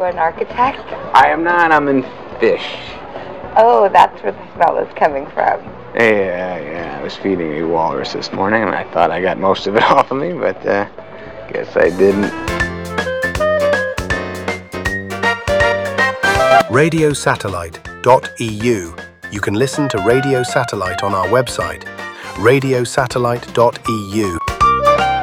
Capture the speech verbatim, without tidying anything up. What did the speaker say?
also an architect? I am not. I'm in fish. Oh, that's where the smell is coming from. Yeah, yeah. I was feeding a walrus this morning, and I thought I got most of it off of me, but uh, guess I didn't. radio satellite dot e u. You can listen to Radio Satellite on our website, radio satellite dot e u.